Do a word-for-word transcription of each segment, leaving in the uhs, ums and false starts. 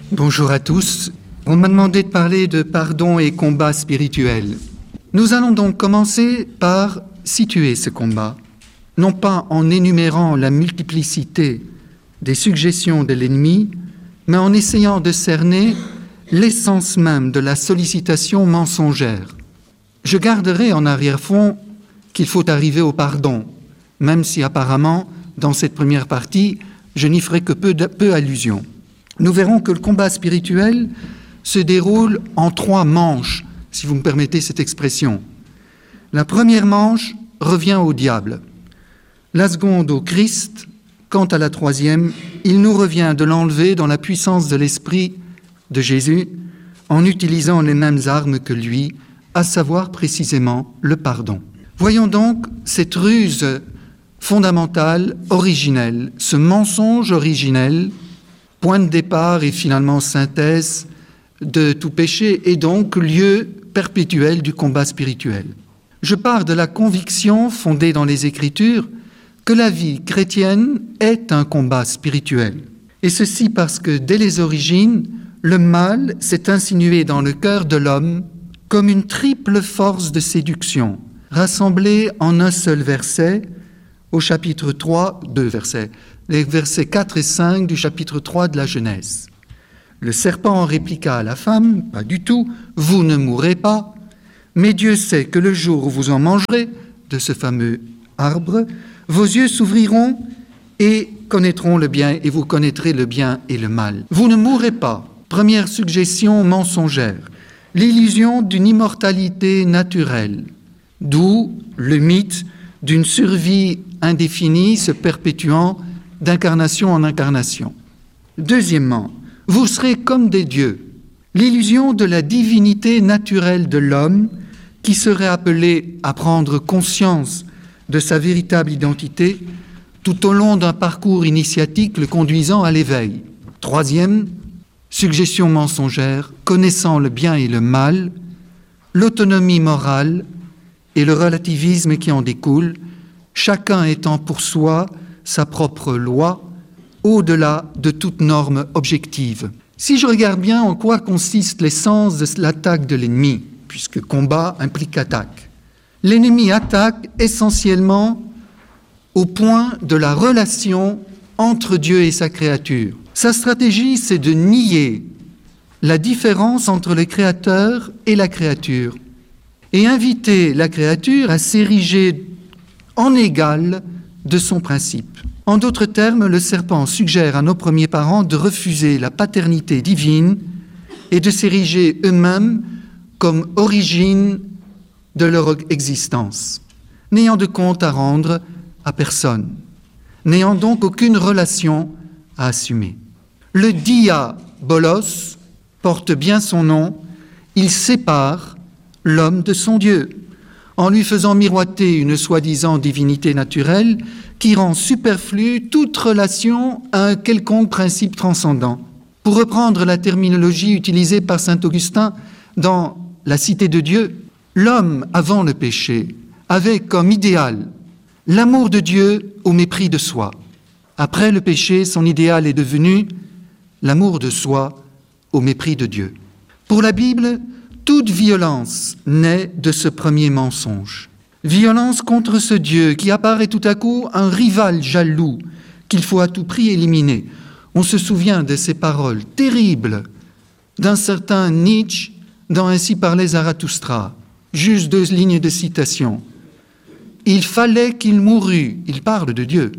Bonjour à tous. On m'a demandé de parler de pardon et combat spirituel. Nous allons donc commencer par situer ce combat, non pas en énumérant la multiplicité des suggestions de l'ennemi, mais en essayant de cerner l'essence même de la sollicitation mensongère. Je garderai en arrière-fond qu'il faut arriver au pardon, même si apparemment, dans cette première partie, je n'y ferai que peu, de, peu allusion. Nous verrons que le combat spirituel se déroule en trois manches, si vous me permettez cette expression. La première manche revient au diable, la seconde au Christ. Quant à la troisième, il nous revient de l'enlever dans la puissance de l'Esprit de Jésus en utilisant les mêmes armes que lui, à savoir précisément le pardon. Voyons donc cette ruse fondamentale, originelle, ce mensonge originel, point de départ et finalement synthèse de tout péché et donc lieu perpétuel du combat spirituel. Je pars de la conviction fondée dans les Écritures que la vie chrétienne est un combat spirituel. Et ceci parce que dès les origines, le mal s'est insinué dans le cœur de l'homme comme une triple force de séduction, rassemblée en un seul verset au chapitre trois, deux versets, les versets quatre et cinq du chapitre trois de la Genèse. Le serpent répliqua à la femme, « Pas du tout, vous ne mourrez pas, mais Dieu sait que le jour où vous en mangerez de ce fameux arbre, vos yeux s'ouvriront et connaîtront le bien, et vous connaîtrez le bien et le mal. Vous ne mourrez pas. » Première suggestion mensongère, l'illusion d'une immortalité naturelle, d'où le mythe d'une survie indéfinie se perpétuant d'incarnation en incarnation. Deuxièmement, vous serez comme des dieux, l'illusion de la divinité naturelle de l'homme qui serait appelé à prendre conscience de sa véritable identité tout au long d'un parcours initiatique le conduisant à l'éveil. Troisième, suggestion mensongère, connaissant le bien et le mal, l'autonomie morale et le relativisme qui en découle, chacun étant pour soi sa propre loi, au-delà de toute norme objective. Si je regarde bien en quoi consiste l'essence de l'attaque de l'ennemi, puisque combat implique attaque, l'ennemi attaque essentiellement au point de la relation entre Dieu et sa créature. Sa stratégie, c'est de nier la différence entre le Créateur et la créature et inviter la créature à s'ériger en égal de son principe. En d'autres termes, le serpent suggère à nos premiers parents de refuser la paternité divine et de s'ériger eux-mêmes comme origine de leur existence, n'ayant de compte à rendre à personne, n'ayant donc aucune relation à assumer. Le diabolos porte bien son nom, il sépare l'homme de son Dieu, en lui faisant miroiter une soi-disant divinité naturelle qui rend superflue toute relation à un quelconque principe transcendant. Pour reprendre la terminologie utilisée par saint Augustin dans La Cité de Dieu, l'homme, avant le péché, avait comme idéal l'amour de Dieu au mépris de soi. Après le péché, son idéal est devenu l'amour de soi au mépris de Dieu. Pour la Bible, toute violence naît de ce premier mensonge. Violence contre ce Dieu qui apparaît tout à coup un rival jaloux qu'il faut à tout prix éliminer. On se souvient de ces paroles terribles d'un certain Nietzsche dans Ainsi parlait Zarathustra. Juste deux lignes de citation. Il fallait qu'il mourût. Il parle de Dieu.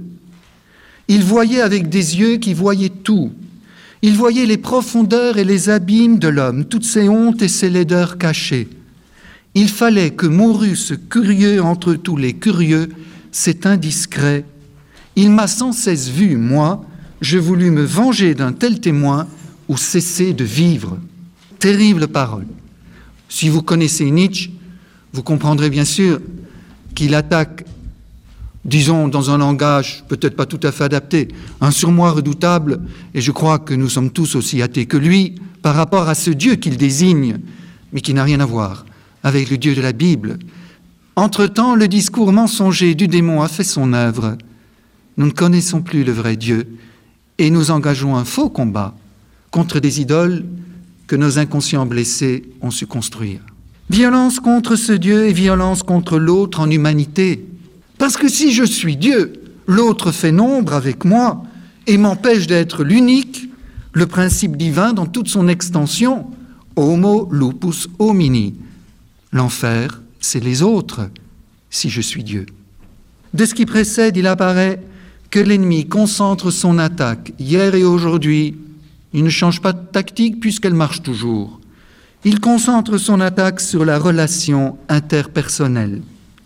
Il voyait avec des yeux qui voyaient tout. Il voyait les profondeurs et les abîmes de l'homme, toutes ses hontes et ses laideurs cachées. Il fallait que mourût ce curieux entre tous les curieux, cet indiscret. Il m'a sans cesse vu, moi, je voulus me venger d'un tel témoin ou cesser de vivre. Terrible parole. Si vous connaissez Nietzsche, vous comprendrez bien sûr qu'il attaque, disons dans un langage peut-être pas tout à fait adapté, un surmoi redoutable, et je crois que nous sommes tous aussi athées que lui, par rapport à ce Dieu qu'il désigne, mais qui n'a rien à voir avec le Dieu de la Bible. Entre-temps, le discours mensonger du démon a fait son œuvre. Nous ne connaissons plus le vrai Dieu, et nous engageons un faux combat contre des idoles que nos inconscients blessés ont su construire. Violence contre ce Dieu et violence contre l'autre en humanité. Parce que si je suis Dieu, l'autre fait nombre avec moi et m'empêche d'être l'unique, le principe divin dans toute son extension, homo lupus homini. L'enfer, c'est les autres, si je suis Dieu. De ce qui précède, il apparaît que l'ennemi concentre son attaque hier et aujourd'hui. Il ne change pas de tactique puisqu'elle marche toujours. Il concentre son attaque sur la relation interpersonnelle.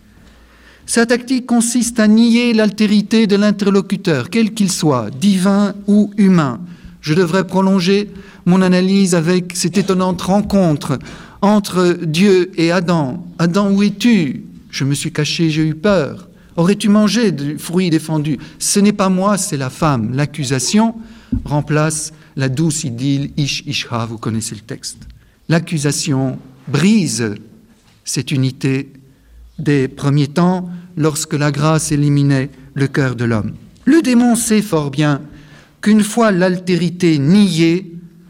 Sa tactique consiste à nier l'altérité de l'interlocuteur, quel qu'il soit, divin ou humain. Je devrais prolonger mon analyse avec cette étonnante rencontre entre Dieu et Adam. « Adam, où es-tu ? Je me suis caché, j'ai eu peur. Aurais-tu mangé du fruit défendu ? Ce n'est pas moi, c'est la femme. » L'accusation remplace la douce idylle « ish ishha », vous connaissez le texte. L'accusation brise cette unité des premiers temps lorsque la grâce éliminait le cœur de l'homme. Le démon sait fort bien qu'une fois l'altérité niée,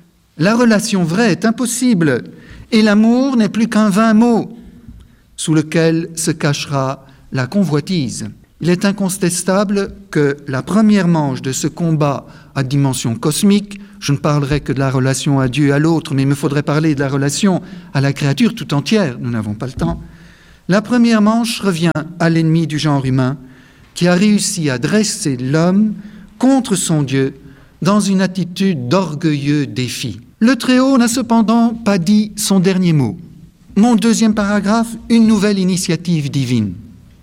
la relation vraie est impossible et l'amour n'est plus qu'un vain mot sous lequel se cachera la convoitise. Il est incontestable que la première manche de ce combat à dimension cosmique, je ne parlerai que de la relation à Dieu et à l'autre, mais il me faudrait parler de la relation à la créature tout entière, nous n'avons pas le temps. La première manche revient à l'ennemi du genre humain qui a réussi à dresser l'homme contre son Dieu dans une attitude d'orgueilleux défi. Le Très-Haut n'a cependant pas dit son dernier mot. Mon deuxième paragraphe, une nouvelle initiative divine.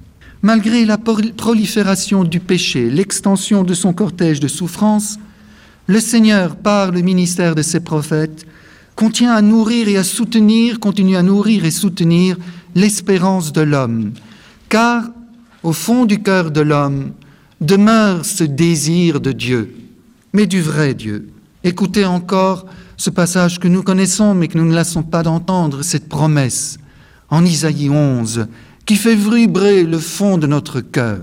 Malgré la prolifération du péché, l'extension de son cortège de souffrances, le Seigneur, par le ministère de ses prophètes, continue à nourrir et à soutenir, continue à nourrir et soutenir l'espérance de l'homme. Car, au fond du cœur de l'homme, demeure ce désir de Dieu, mais du vrai Dieu. Écoutez encore ce passage que nous connaissons, mais que nous ne lassons pas d'entendre, cette promesse en Isaïe onze, qui fait vibrer le fond de notre cœur.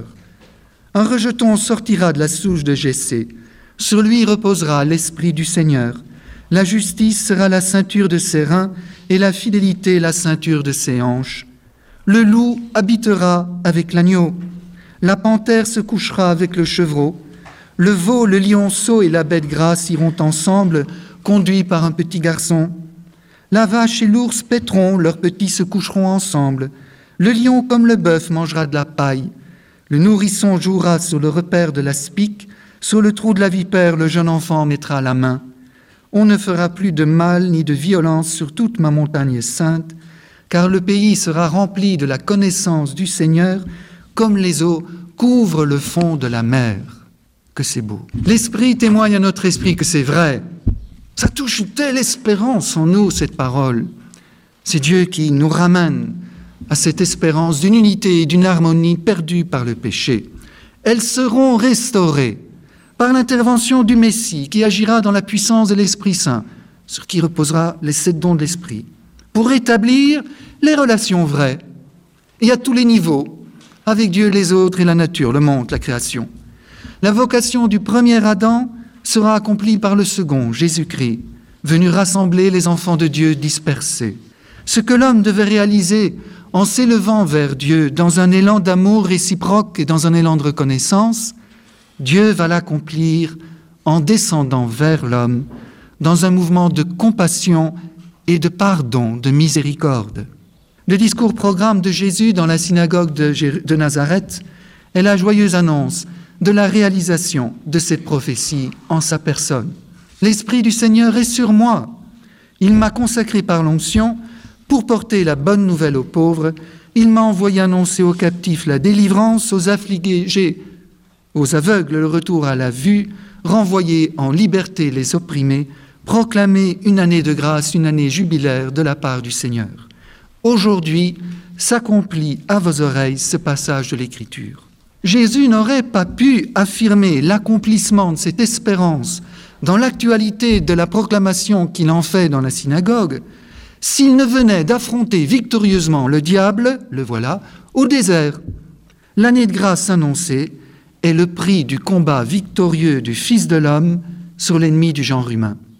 Un rejeton sortira de la souche de Jessé. Sur lui reposera l'esprit du Seigneur. La justice sera la ceinture de ses reins et la fidélité la ceinture de ses hanches. Le loup habitera avec l'agneau. La panthère se couchera avec le chevreau. Le veau, le lionceau et la bête grasse iront ensemble, conduits par un petit garçon. La vache et l'ours paîtront, leurs petits se coucheront ensemble. Le lion comme le bœuf mangera de la paille. Le nourrisson jouera sur le repère de l'aspic. Sur le trou de la vipère, le jeune enfant mettra la main. On ne fera plus de mal ni de violence sur toute ma montagne sainte, car le pays sera rempli de la connaissance du Seigneur, comme les eaux couvrent le fond de la mer. Que c'est beau. L'Esprit témoigne à notre esprit que c'est vrai. Ça touche une telle espérance en nous, cette parole. C'est Dieu qui nous ramène à cette espérance d'une unité et d'une harmonie perdue par le péché. Elles seront restaurées par l'intervention du Messie qui agira dans la puissance de l'Esprit Saint, sur qui reposera les sept dons de l'Esprit, pour rétablir les relations vraies, et à tous les niveaux, avec Dieu, les autres et la nature, le monde, la création. La vocation du premier Adam sera accomplie par le second, Jésus-Christ, venu rassembler les enfants de Dieu dispersés. Ce que l'homme devait réaliser en s'élevant vers Dieu dans un élan d'amour réciproque et dans un élan de reconnaissance, Dieu va l'accomplir en descendant vers l'homme dans un mouvement de compassion et de pardon, de miséricorde. Le discours-programme de Jésus dans la synagogue de, Jér- de Nazareth est la joyeuse annonce de la réalisation de cette prophétie en sa personne. L'Esprit du Seigneur est sur moi. Il m'a consacré par l'onction pour porter la bonne nouvelle aux pauvres. Il m'a envoyé annoncer aux captifs la délivrance, aux affligés, aux aveugles le retour à la vue, renvoyer en liberté les opprimés, proclamer une année de grâce, une année jubilaire de la part du Seigneur. Aujourd'hui s'accomplit à vos oreilles ce passage de l'Écriture. Jésus n'aurait pas pu affirmer l'accomplissement de cette espérance dans l'actualité de la proclamation qu'il en fait dans la synagogue s'il ne venait d'affronter victorieusement le diable, le voilà, au désert. L'année de grâce annoncée est le prix du combat victorieux du Fils de l'homme sur l'ennemi du genre humain.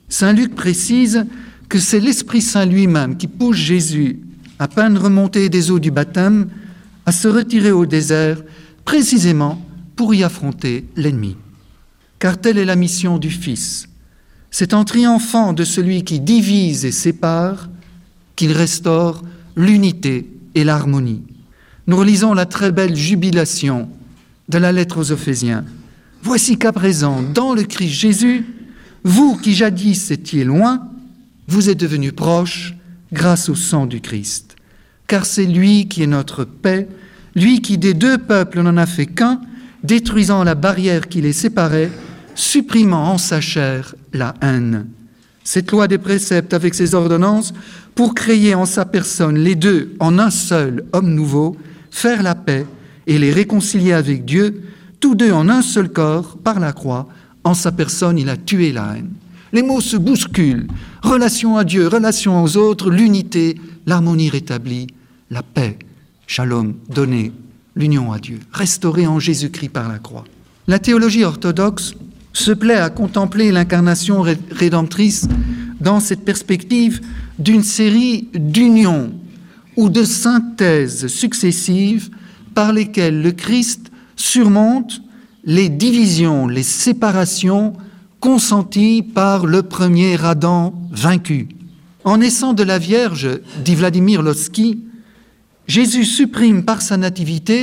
Saint Luc précise que c'est l'Esprit Saint lui-même qui pousse Jésus, à peine remonté des eaux du baptême, à se retirer au désert, précisément pour y affronter l'ennemi. Car telle est la mission du Fils. C'est en triomphant de celui qui divise et sépare qu'il restaure l'unité et l'harmonie. Nous relisons la très belle jubilation de la lettre aux Éphésiens. « Voici qu'à présent, dans le Christ Jésus, vous qui jadis étiez loin, vous êtes devenus proches grâce au sang du Christ. Car c'est lui qui est notre paix, lui qui des deux peuples n'en a fait qu'un, détruisant la barrière qui les séparait, supprimant en sa chair la haine. Cette loi des préceptes avec ses ordonnances, pour créer en sa personne les deux en un seul homme nouveau, faire la paix et les réconcilier avec Dieu, tous deux en un seul corps, par la croix, en sa personne il a tué la haine. » Les mots se bousculent. Relation à Dieu, relation aux autres, l'unité, l'harmonie rétablie, la paix, shalom donné, l'union à Dieu, restaurée en Jésus-Christ par la croix. La théologie orthodoxe se plaît à contempler l'incarnation rédemptrice dans cette perspective d'une série d'unions ou de synthèses successives par lesquelles le Christ surmonte les divisions, les séparations consenties par le premier Adam vaincu. En naissant de la Vierge, dit Vladimir Lossky, Jésus supprime par sa nativité